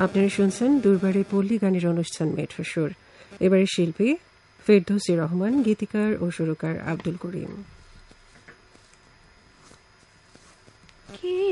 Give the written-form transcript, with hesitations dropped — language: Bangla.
আপনারা শুনছেন দুর্বারের পল্লী গানের অনুষ্ঠান মেঠো সুর। এবারে শিল্পী ফেরদৌসী রহমান, গীতিকার ও সুরকার আব্দুল করিম।